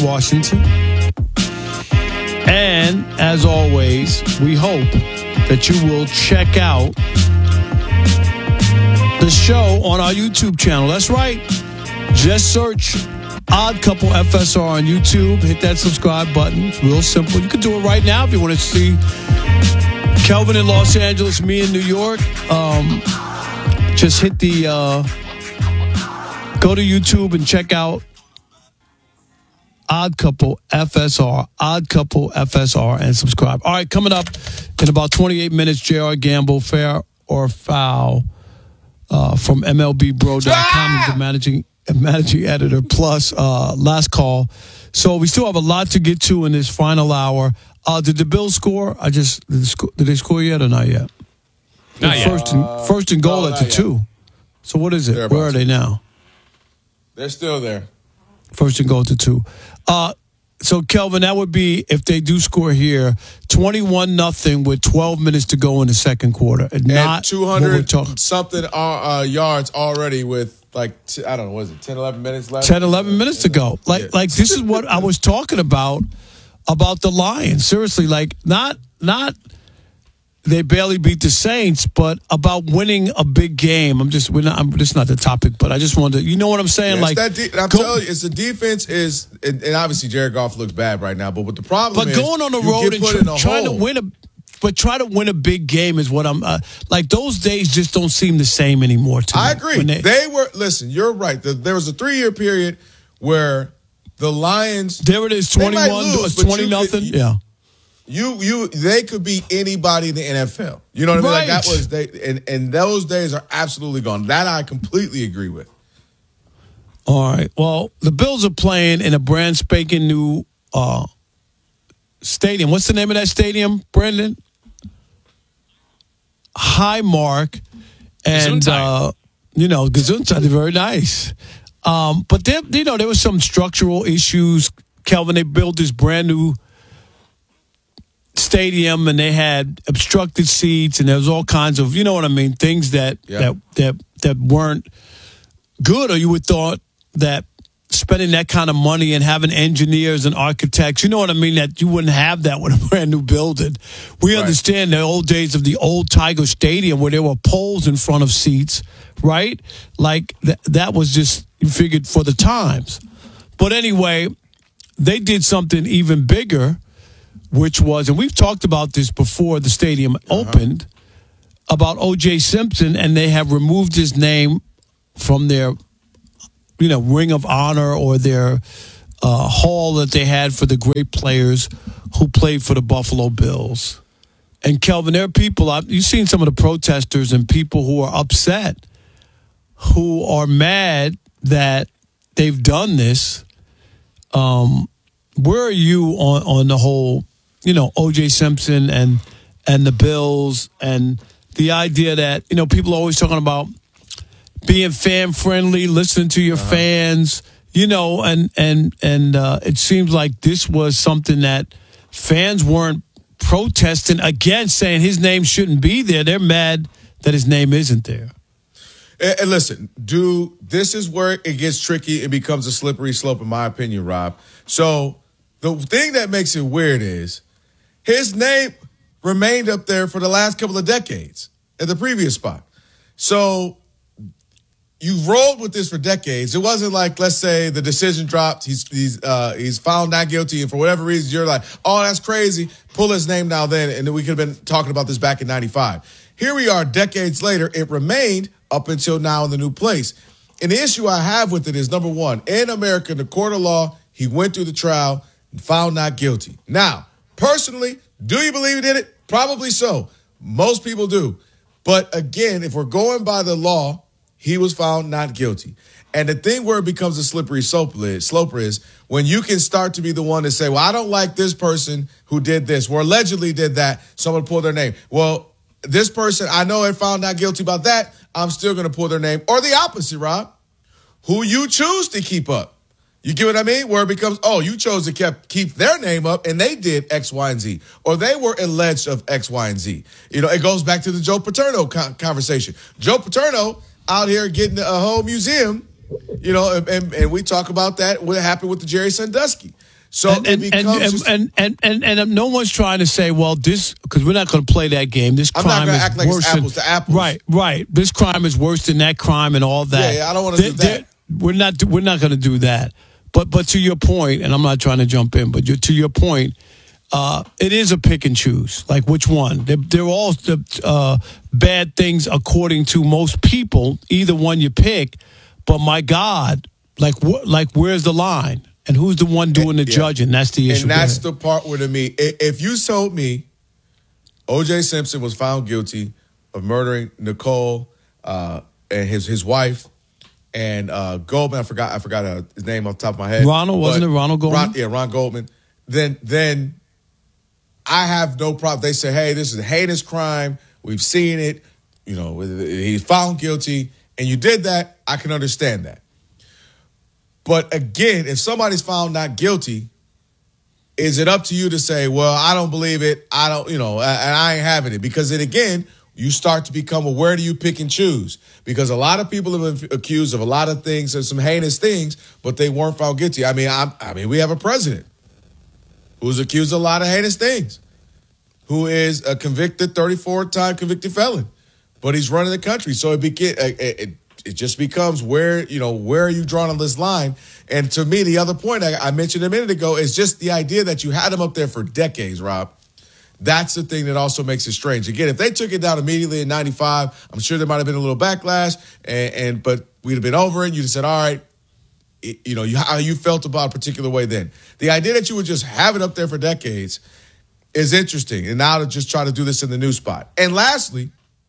Washington. And as always, we hope that you will check out the show on our YouTube channel. That's right. Just search Odd Couple FSR on YouTube. Hit that subscribe button. Real simple. You can do it right now if you want to see Kelvin in Los Angeles, me in New York. Just hit the go to YouTube and check out Odd Couple FSR, Odd Couple FSR, and subscribe. All right, coming up in about 28 minutes, J.R. Gamble, fair or foul, from MLBBro.com, is the managing editor, plus last call. So we still have a lot to get to in this final hour. Did the Bills score? Did they score yet or not yet? Not yet. First and goal at the 2. So what is it? Where are they now? They're still there. First and goal at the 2. So, Kelvin, that would be, if they do score here, 21-0 with 12 minutes to go in the second quarter. And not 200-something yards already with, I don't know, what is it, 10, 11 minutes left? 10, 11 minutes to go. Like this is what I was talking about the Lions. Seriously, not they barely beat the Saints, but about winning a big game. This is not the topic, but I just wanted to, you know what I'm saying? I'm telling you, it's the defense is, and obviously Jared Goff looks bad right now, but what the problem is, going on the road and trying to win try to win a big game is what I'm, those days just don't seem the same anymore to me. I agree. Listen, you're right. There was a 3-year period where the Lions. There it is, 20-0. Yeah. They could be anybody in the NFL. You know what I mean? Right. That was and those days are absolutely gone. That I completely agree with. All right. Well, the Bills are playing in a brand spanking new stadium. What's the name of that stadium, Brendan? Highmark. And Gesundheit is very nice. But there was some structural issues. Kelvin, they built this brand new stadium and they had obstructed seats and there was all kinds of, things that weren't good, or you would thought that spending that kind of money and having engineers and architects, that you wouldn't have that with a brand new building. We understand the old days of the old Tiger Stadium where there were poles in front of seats, right? That was just, you figured, for the times. But anyway, they did something even bigger, which was, and we've talked about this before the stadium opened, about O.J. Simpson, and they have removed his name from their, Ring of Honor or their hall that they had for the great players who played for the Buffalo Bills. And Kelvin, there are people, you've seen some of the protesters and people who are upset, who are mad that they've done this. Where are you on the whole, O.J. Simpson and the Bills and the idea that, people are always talking about being fan friendly, listening to your fans, and it seems like this was something that fans weren't protesting against, saying his name shouldn't be there. They're mad that his name isn't there. And listen, this is where it gets tricky. It becomes a slippery slope, in my opinion, Rob. So the thing that makes it weird is his name remained up there for the last couple of decades at the previous spot. So you rolled with this for decades. It wasn't like, let's say the decision dropped, he's found not guilty, and for whatever reason you're like, oh, that's crazy, pull his name now then, and then we could have been talking about this back in 95. Here we are decades later, it remained up until now in the new place. And the issue I have with it is, number one, in America, in the court of law, he went through the trial and found not guilty. Now, personally, do you believe he did it? Probably so. Most people do. But again, if we're going by the law, he was found not guilty. And the thing where it becomes a slippery slope is when you can start to be the one to say, well, I don't like this person who did this, or allegedly did that, so I'm going to pull their name. Well, this person, I know it found not guilty about that, I'm still going to pull their name. Or the opposite, Rob. Who you choose to keep up. You get what I mean? Where it becomes, oh, you chose to keep their name up and they did X, Y, and Z. Or they were alleged of X, Y, and Z. It goes back to the Joe Paterno conversation. Joe Paterno out here getting a whole museum, and we talk about that, what happened with the Jerry Sandusky. So it becomes and no one's trying to say, well, this, because we're not going to play that game. This crime I'm not going is to act like worse it's apples to apples. Right. This crime is worse than that crime and all that. Yeah, I don't want to do that. We're not going to do that. But to your point, and I'm not trying to jump in, but to your point, it is a pick and choose. Like which one? They're all bad things according to most people. Either one you pick, but my God, like where's the line? And who's the one doing the judging? That's the issue. And that's the part where, to me, if you told me O.J. Simpson was found guilty of murdering Nicole and his wife and Goldman, I forgot his name off the top of my head. Wasn't it Ronald Goldman? Ron Goldman. Then I have no problem. They say, hey, this is a heinous crime. We've seen it. You know, he's found guilty. And you did that. I can understand that. But again, if somebody's found not guilty, is it up to you to say, well, I don't believe it. I don't, and I ain't having it. Because then again, you start to become, well, where do you pick and choose? Because a lot of people have been accused of a lot of things and some heinous things, but they weren't found guilty. I mean, we have a president who's accused of a lot of heinous things, who is a convicted 34-time convicted felon, but he's running the country. So it just becomes where are you drawing on this line? And to me, the other point I mentioned a minute ago is just the idea that you had him up there for decades, Rob. That's the thing that also makes it strange. Again, if they took it down immediately in 95, I'm sure there might have been a little backlash, but we'd have been over it. You'd have said, all right, how you felt about a particular way then. The idea that you would just have it up there for decades is interesting. And now to just try to do this in the new spot. And lastly,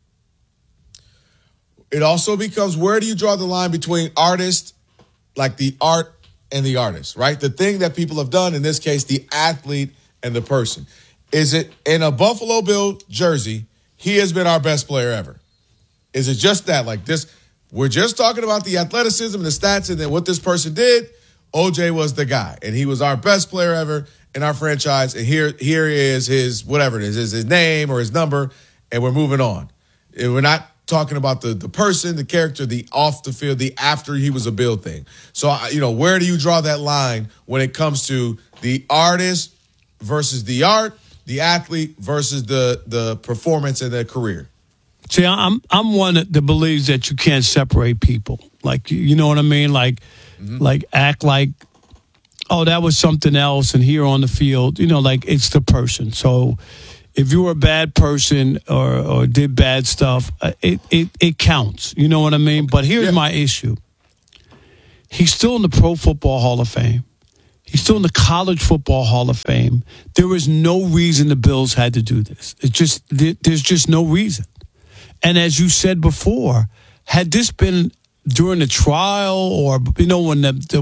it also becomes, where do you draw the line between artists, like the art, and the artist, right? The thing that people have done, in this case, the athlete and the person. Is it in a Buffalo Bill jersey, he has been our best player ever? Is it just that? Like this, we're just talking about the athleticism and the stats, and then what this person did, OJ was the guy, and he was our best player ever in our franchise, and here is his, whatever it is his name or his number, and we're moving on. And we're not talking about the person, the character, the off the field, the after he was a Bill thing. So, where do you draw that line when it comes to the artist versus the art, the athlete versus the performance and the career? See, I'm one that believes that you can't separate people. Like, you know what I mean? Like, like act like, oh, that was something else, and here on the field, like it's the person. So if you were a bad person or did bad stuff, it counts. You know what I mean? But here's my issue. He's still in the Pro Football Hall of Fame. He's still in the College Football Hall of Fame. There is no reason the Bills had to do this. There's just no reason. And as you said before, had this been during the trial, or when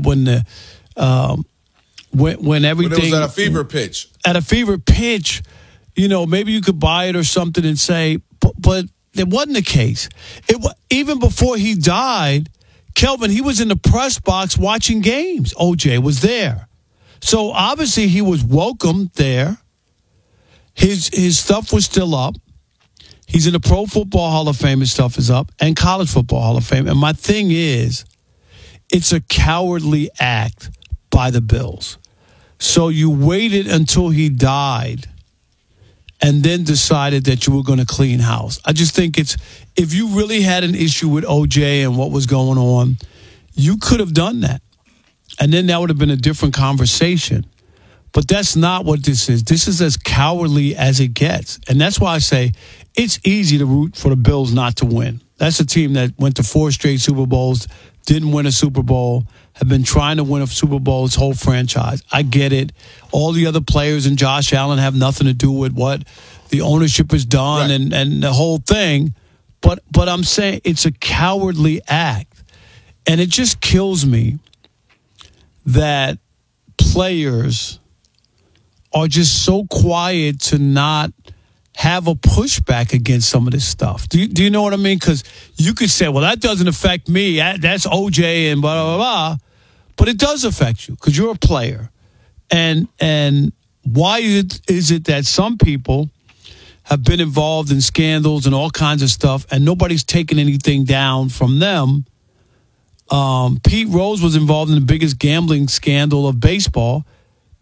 everything, when it was at a fever pitch. At a fever pitch, maybe you could buy it or something and say, but it wasn't the case. Even before he died, Kelvin, he was in the press box watching games. OJ was there. So obviously he was welcome there. His stuff was still up. He's in the Pro Football Hall of Fame. His stuff is up, and College Football Hall of Fame. And my thing is, it's a cowardly act by the Bills. So you waited until he died and then decided that you were going to clean house. I just think if you really had an issue with OJ and what was going on, you could have done that. And then that would have been a different conversation. But that's not what this is. This is as cowardly as it gets. And that's why I say it's easy to root for the Bills not to win. That's a team that went to 4 straight Super Bowls, didn't win a Super Bowl, have been trying to win a Super Bowl its whole franchise. I get it. All the other players and Josh Allen have nothing to do with what the ownership has done, right, and the whole thing. But I'm saying it's a cowardly act. And it just kills me that players are just so quiet to not have a pushback against some of this stuff. Do you know what I mean? Because you could say, well, that doesn't affect me. That's OJ and blah, blah, blah. But it does affect you because you're a player. And why is it that some people have been involved in scandals and all kinds of stuff and nobody's taken anything down from them? Pete Rose was involved in the biggest gambling scandal of baseball.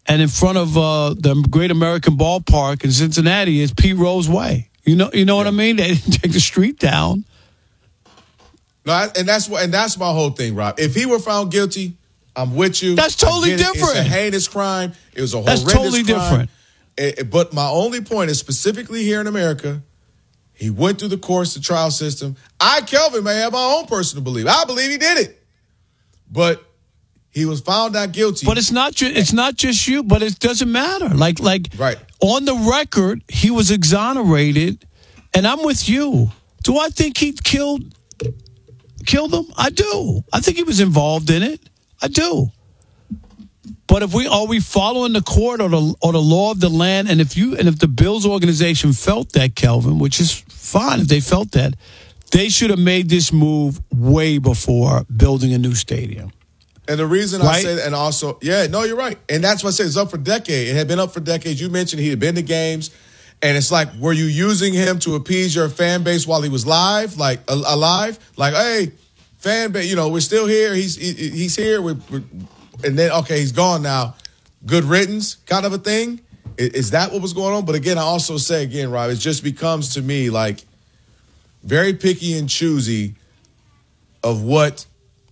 and in front of the Great American Ballpark in Cincinnati is Pete Rose Way. You know what I mean? They didn't take the street down. No, and that's my whole thing, Rob. If he were found guilty, I'm with you. That's totally different. It's a heinous crime. It was a horrendous crime. That's totally different. But my only point is specifically here in America, he went through the course, the trial system. Kelvin, may have my own personal belief. I believe he did it. But he was found not guilty. But it's not just you, but it doesn't matter. Like right. On the record, he was exonerated, and I'm with you. Do I think he killed him? I do. I think he was involved in it. I do. But are we following the court or the law of the land? And if the Bills organization felt that, Kelvin, which is fine if they felt that, they should have made this move way before building a new stadium. And the reason I say that, and also, you're right. And that's what I say, it's up for decades. It had been up for decades. You mentioned he had been to games. And it's like, were you using him to appease your fan base while he was alive? Like, hey, fan base, we're still here. He's here. And then, okay, he's gone now. Good riddance kind of a thing. Is that what was going on? But again, I also say again, Rob, it just becomes to me like very picky and choosy of what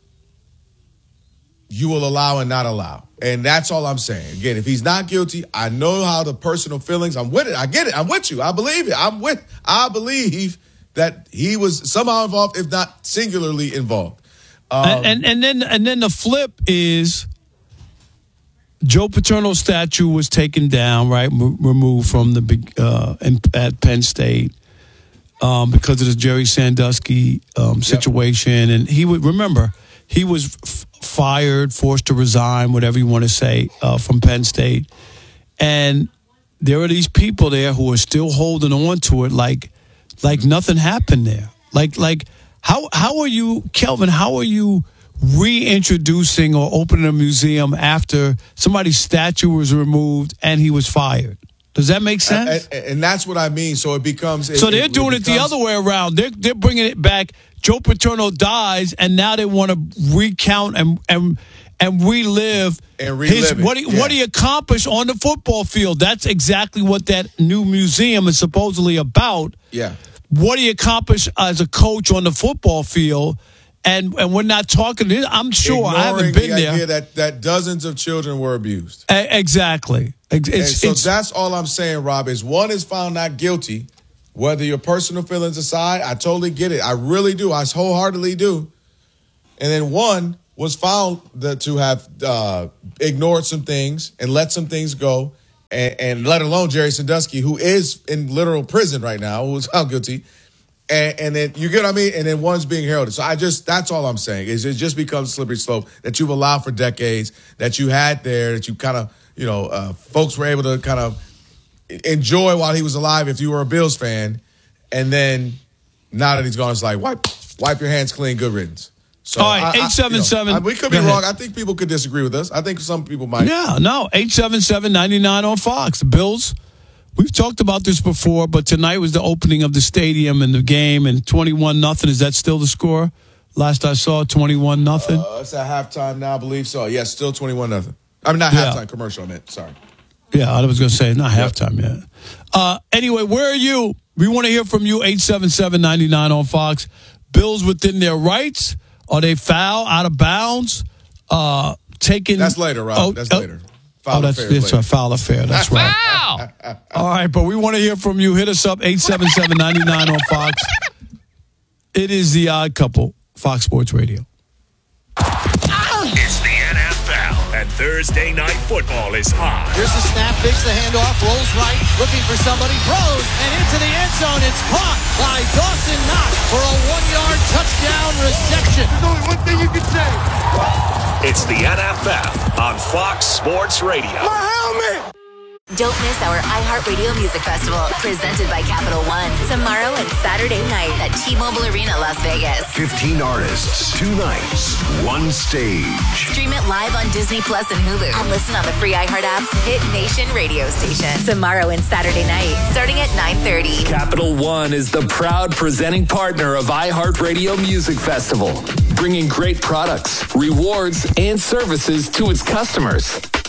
you will allow and not allow. And that's all I'm saying. Again, if he's not guilty, I know how the personal feelings, I'm with it. I get it. I'm with you. I believe it. I believe that he was somehow involved, if not singularly involved. And then the flip is Joe Paterno's statue was taken down, right? Removed from at Penn State because of the Jerry Sandusky situation. Yep. And he was fired, forced to resign, whatever you want to say, from Penn State. And there are these people there who are still holding on to it like nothing happened there. Like how are you, Kelvin, how are you reintroducing or opening a museum after somebody's statue was removed and he was fired? Does that make sense? And that's what I mean. So it becomes... they're doing it the other way around. They're bringing it back. Joe Paterno dies, and now they want to recount and relive what he accomplished on the football field. That's exactly what that new museum is supposedly about. Yeah. What he accomplished as a coach on the football field. And we're not talking. I'm sure I haven't been there. Ignoring the idea that dozens of children were abused. Exactly. So that's all I'm saying, Rob, is one is found not guilty, whether your personal feelings aside. I totally get it. I really do. I wholeheartedly do. And then one was found to have ignored some things and let some things go, and let alone Jerry Sandusky, who is in literal prison right now, who was found guilty. And then, you get what I mean? And then one's being heralded. So that's all I'm saying, is it just becomes a slippery slope that you've allowed for decades, that you had there, that you kind of, folks were able to kind of enjoy while he was alive if you were a Bills fan. And then now that he's gone, it's like, wipe your hands clean, good riddance. So all right, 877. We could be wrong. I think people could disagree with us. I think some people might. Yeah, no, 877-99 on Fox. The Bills. We've talked about this before, but tonight was the opening of the stadium and the game, and 21-0. Is that still the score? Last I saw, 21-0. It's at halftime now, I believe so. Yes, still 21-0. I mean, not halftime, commercial, I meant. Sorry. Yeah, I was going to say, not halftime yet. Anyway, where are you? We want to hear from you, 877-99 on Fox. Bills within their rights? Are they foul, out of bounds? That's later, Rob. That's later. That's a foul affair. That's right. Wow. All right, but we want to hear from you. Hit us up, 877-99 on Fox. It is The Odd Couple, Fox Sports Radio. It's the NFL, and Thursday Night Football is on. Here's the snap, fakes the handoff, rolls right, looking for somebody, throws, and into the end zone. It's caught by Dawson Knox for a 1-yard touchdown reception. There's only one thing you can say. It's the NFL on Fox Sports Radio. My helmet! Don't miss our iHeartRadio Music Festival, presented by Capital One, tomorrow and Saturday night at T-Mobile Arena, Las Vegas. 15 artists, 2 nights, 1 stage. Stream it live on Disney Plus and Hulu, and listen on the free iHeart app's Hit Nation radio station. Tomorrow and Saturday night, starting at 9:30. Capital One is the proud presenting partner of iHeartRadio Music Festival, bringing great products, rewards, and services to its customers.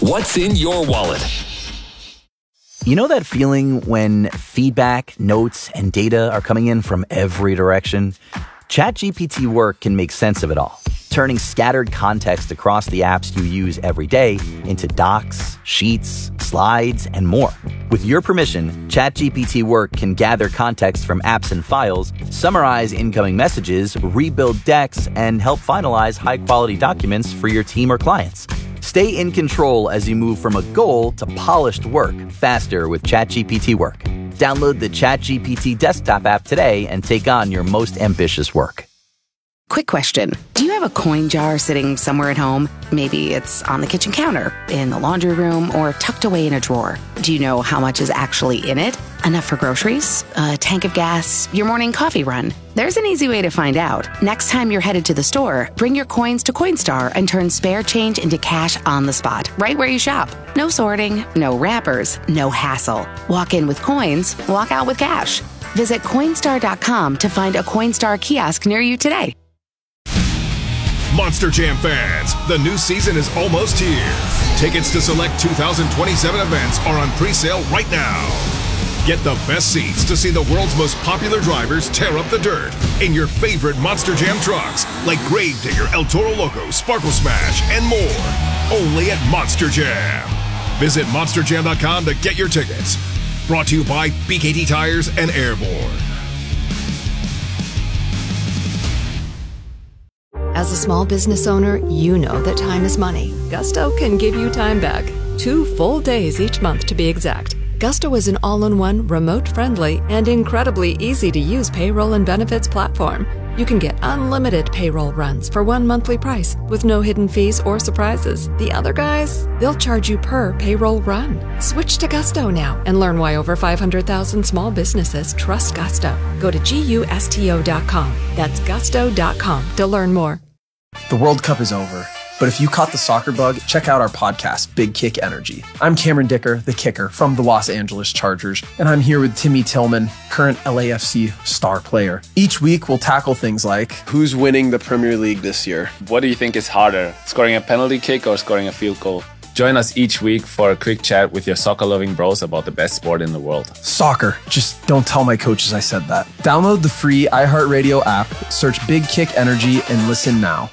What's in your wallet? You know that feeling when feedback, notes, and data are coming in from every direction? ChatGPT Work can make sense of it all, turning scattered context across the apps you use every day into docs, sheets, slides, and more. With your permission, ChatGPT Work can gather context from apps and files, summarize incoming messages, rebuild decks, and help finalize high-quality documents for your team or clients. Stay in control as you move from a goal to polished work faster with ChatGPT Work. Download the ChatGPT desktop app today and take on your most ambitious work. Quick question. Do you have a coin jar sitting somewhere at home? Maybe it's on the kitchen counter, in the laundry room, or tucked away in a drawer. Do you know how much is actually in it? Enough for groceries? A tank of gas? Your morning coffee run? There's an easy way to find out. Next time you're headed to the store, bring your coins to Coinstar and turn spare change into cash on the spot, right where you shop. No sorting, no wrappers, no hassle. Walk in with coins, walk out with cash. Visit Coinstar.com to find a Coinstar kiosk near you today. Monster Jam fans, the new season is almost here. Tickets to select 2027 events are on pre-sale right now. Get the best seats to see the world's most popular drivers tear up the dirt in your favorite Monster Jam trucks like Gravedigger, El Toro Loco, Sparkle Smash, and more. Only at Monster Jam. Visit monsterjam.com to get your tickets. Brought to you by BKT Tires and Airborne. As a small business owner, you know that time is money. Gusto can give you time back. 2 full days each month to be exact. Gusto is an all-in-one, remote-friendly, and incredibly easy-to-use payroll and benefits platform. You can get unlimited payroll runs for one monthly price with no hidden fees or surprises. The other guys, they'll charge you per payroll run. Switch to Gusto now and learn why over 500,000 small businesses trust Gusto. Go to GUSTO.com. That's gusto.com to learn more. The World Cup is over, but if you caught the soccer bug, check out our podcast, Big Kick Energy. I'm Cameron Dicker, the kicker from the Los Angeles Chargers, and I'm here with Timmy Tillman, current LAFC star player. Each week, we'll tackle things like, who's winning the Premier League this year? What do you think is harder, scoring a penalty kick or scoring a field goal? Join us each week for a quick chat with your soccer-loving bros about the best sport in the world. Soccer. Just don't tell my coaches I said that. Download the free iHeartRadio app, search Big Kick Energy, and listen now.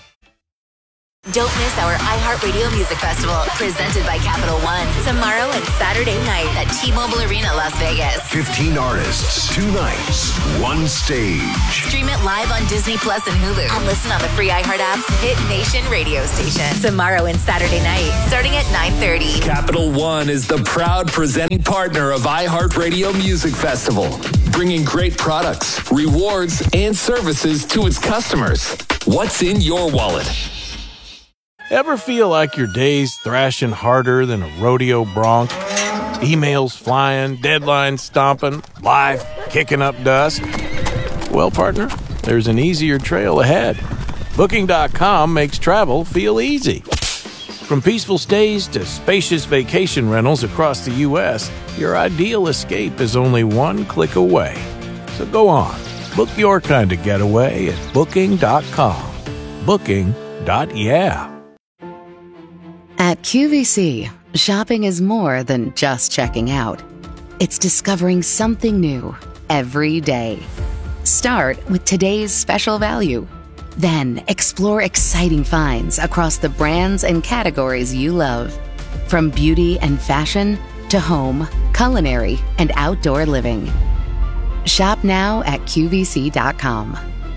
Don't miss our iHeartRadio Music Festival, presented by Capital One, tomorrow and Saturday night at T-Mobile Arena, Las Vegas. 15 artists, 2 nights, 1 stage. Stream it live on Disney Plus and Hulu, and listen on the free iHeart app's Hit Nation radio station. Tomorrow and Saturday night, starting at 9:30. Capital One is the proud presenting partner of iHeartRadio Music Festival, bringing great products, rewards, and services to its customers. What's in your wallet? Ever feel like your day's thrashing harder than a rodeo bronc? Emails flying, deadlines stomping, life kicking up dust? Well, partner, there's an easier trail ahead. Booking.com makes travel feel easy. From peaceful stays to spacious vacation rentals across the U.S., your ideal escape is only one click away. So go on, book your kind of getaway at Booking.com. Booking.yeah. At QVC, shopping is more than just checking out. It's discovering something new every day. Start with today's special value. Then explore exciting finds across the brands and categories you love. From beauty and fashion to home, culinary, and outdoor living. Shop now at QVC.com.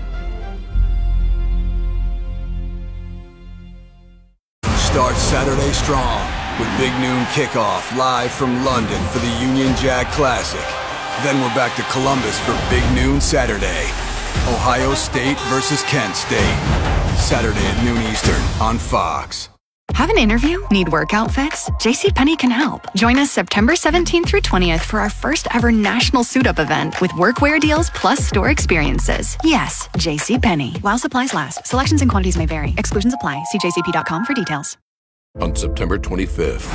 Start Saturday strong with Big Noon Kickoff live from London for the Union Jack Classic. Then we're back to Columbus for Big Noon Saturday. Ohio State versus Kent State. Saturday at noon Eastern on Fox. Have an interview? Need work outfits? JCPenney can help. Join us September 17th through 20th for our first ever national suit-up event with workwear deals plus store experiences. Yes, JCPenney. While supplies last. Selections and quantities may vary. Exclusions apply. See jcp.com for details. On September 25th.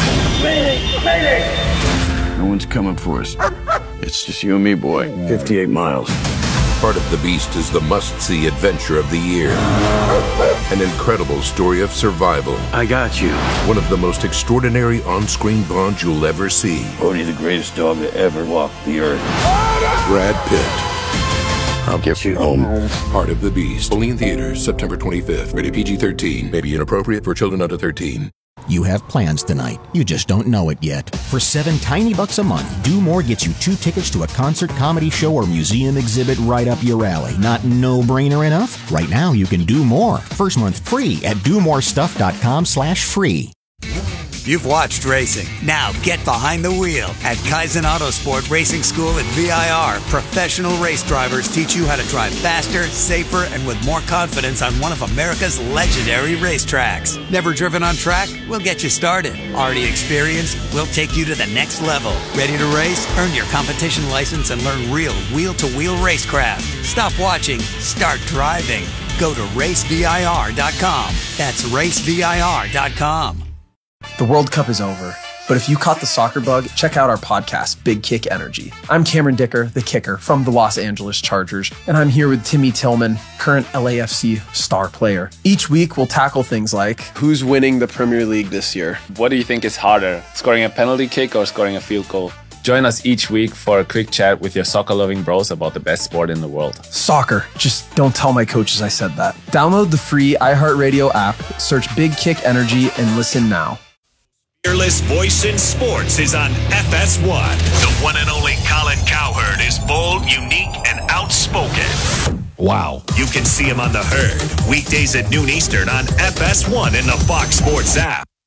No one's coming for us. It's just you and me, boy. 58 miles. Heart of the Beast is the must-see adventure of the year. An incredible story of survival. I got you. One of the most extraordinary on-screen bonds you'll ever see. Odie, the greatest dog that ever walked the earth. Brad Pitt. I'll get you home. Heart of the Beast. Only in theaters September 25th. Rated PG-13. May be inappropriate for children under 13. You have plans tonight. You just don't know it yet. For $7 tiny a month, Do More gets you 2 tickets to a concert, comedy show, or museum exhibit right up your alley. Not no-brainer enough? Right now, you can do more. First month free at domorestuff.com/free. You've watched racing. Now get behind the wheel. At Kaizen Autosport Racing School at VIR, professional race drivers teach you how to drive faster, safer, and with more confidence on one of America's legendary racetracks. Never driven on track? We'll get you started. Already experienced? We'll take you to the next level. Ready to race? Earn your competition license and learn real wheel-to-wheel racecraft. Stop watching. Start driving. Go to racevir.com. That's racevir.com. The World Cup is over, but if you caught the soccer bug, check out our podcast, Big Kick Energy. I'm Cameron Dicker, the kicker from the Los Angeles Chargers, and I'm here with Timmy Tillman, current LAFC star player. Each week, we'll tackle things like... Who's winning the Premier League this year? What do you think is harder, scoring a penalty kick or scoring a field goal? Join us each week for a quick chat with your soccer-loving bros about the best sport in the world. Soccer. Just don't tell my coaches I said that. Download the free iHeartRadio app, search Big Kick Energy, and listen now. Fearless voice in sports is on FS1. The one and only Colin Cowherd is bold, unique, and outspoken. Wow. You can see him on The Herd, weekdays at noon Eastern on FS1 in the Fox Sports app.